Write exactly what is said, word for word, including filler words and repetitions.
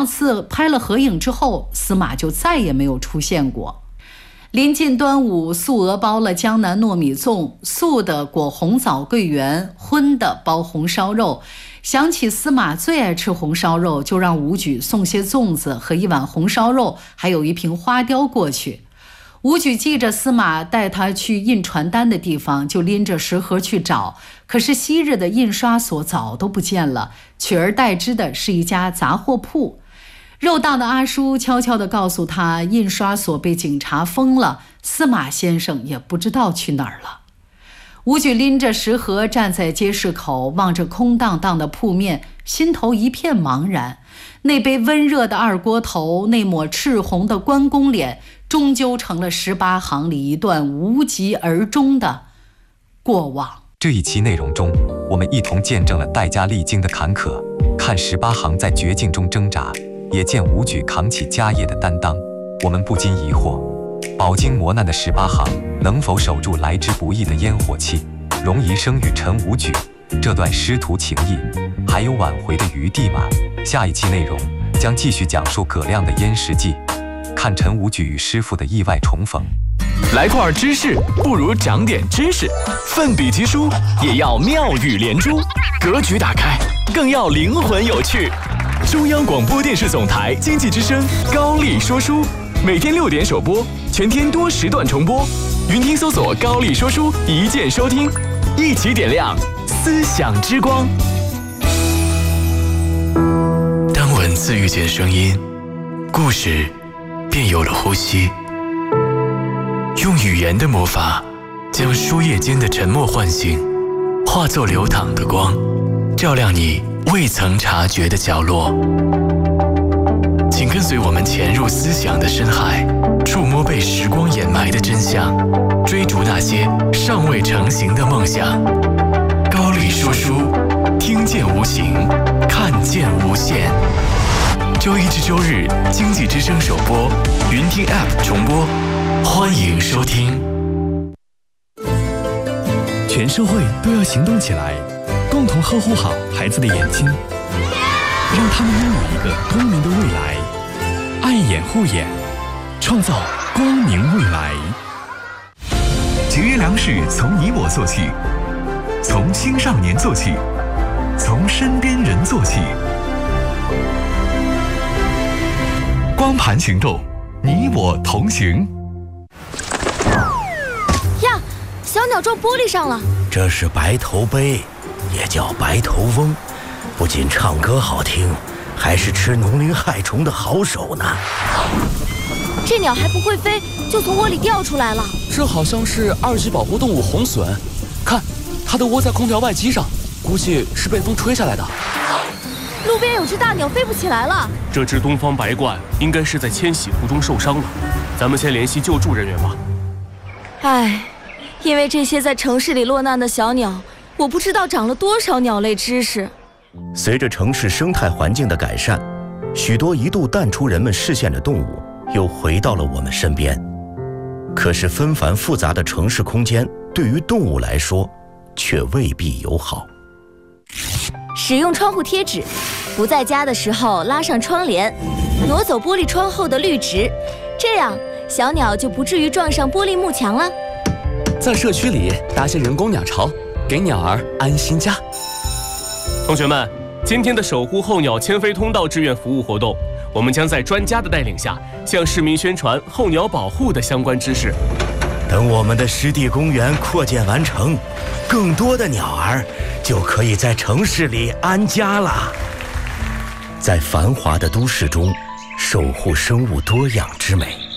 上次拍了合影之后，司马就再也没有出现过。临近端午，素娥包了江南糯米粽，素的裹红枣桂圆，荤的包红烧肉。想起司马最爱吃红烧肉，就让武举送些粽子和一碗红烧肉，还有一瓶花雕过去。武举记着司马带他去印传单的地方，就拎着食盒去找，可是昔日的印刷所早都不见了，取而代之的是一家杂货铺。肉档的阿叔悄悄地告诉他，印刷所被警察封了，司马先生也不知道去哪儿了。武举拎着食盒站在街市口，望着空荡荡的铺面，心头一片茫然。那杯温热的二锅头，那抹赤红的关公脸，终究成了十八行里一段无疾而终的过往。 这一期内容中，我们一同见证了戴家历经的坎坷，看十八行在绝境中挣扎，也见武举扛起家业的担当。我们不禁疑惑，饱经磨难的十八行能否守住来之不易的烟火气？容遗生与陈武举这段师徒情谊还有挽回的余地吗？下一期内容将继续讲述葛亮的燕食记，看陈武举与师傅的意外重逢。 来块知识不如长点知识，奋笔疾书也要妙语连珠，格局打开更要灵魂有趣。中央广播电视总台经济之声高丽说书，每天六点首播，全天多时段重播。云听搜索高丽说书，一键收听，一起点亮思想之光。当文字遇见声音，故事便有了呼吸。用语言的魔法，将书页间的沉默唤醒，化作流淌的光，照亮你未曾察觉的角落。请跟随我们潜入思想的深海，触摸被时光掩埋的真相，追逐那些尚未成型的梦想。高丽说书，听见无形，看见无限。周一至周日，经济之声首播，云听 App 重播，欢迎收听。 全社会都要行动起来，共同呵护好孩子的眼睛，让他们拥有一个光明的未来。爱眼护眼，创造光明未来。 节约粮食从你我做起，从青少年做起，从身边人做起。光盘行动，你我同行。 呀，小鸟撞玻璃上了。 这是白头鹎，也叫白头翁，不仅唱歌好听，还是吃农林害虫的好手呢。 这鸟还不会飞，就从窝里掉出来了。 这好像是二级保护动物红隼，看，它都窝在空调外机上，估计是被风吹下来的。 路边有只大鸟飞不起来了。 这只东方白鹳应该是在迁徙途中受伤了，咱们先联系救助人员吧。 唉，因为这些在城市里落难的小鸟，我不知道长了多少鸟类知识。 随着城市生态环境的改善，许多一度淡出人们视线的动物又回到了我们身边。可是纷繁复杂的城市空间对于动物来说却未必友好。 使用窗户贴纸，不在家的时候拉上窗帘，挪走玻璃窗后的绿植，这样小鸟就不至于撞上玻璃幕墙了。 在社区里搭些人工鸟巢，给鸟儿安心家。 同学们，今天的守护候鸟迁飞通道志愿服务活动，我们将在专家的带领下，向市民宣传候鸟保护的相关知识。 等我们的湿地公园扩建完成，更多的鸟儿就可以在城市里安家了。在繁华的都市中，守护生物多样之美。